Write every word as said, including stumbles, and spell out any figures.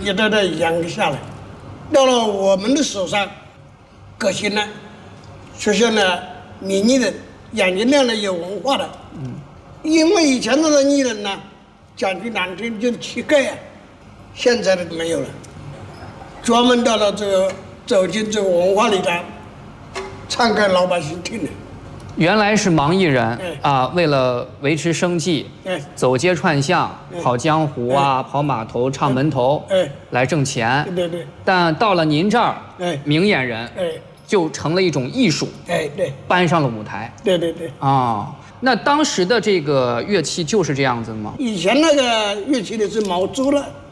一代代养下来，到了我们的手上，革新了，出现了闽艺人，眼睛亮的有文化的。嗯，因为以前的艺人呢，讲句难听就是乞丐啊，现在的没有了，专门到了这个走进这个文化里来，唱给老百姓听的。 原来是盲艺人哎啊，为了维持生计， 哎走街串巷、跑江湖啊、跑码头、唱门头， 哎来挣钱。 对对对， 但到了您这儿， 哎明眼人哎就成了一种艺术， 哎对搬上了舞台对对对。 啊。那当时的这个乐器就是这样子吗？ 以前那个乐器的是毛竹了。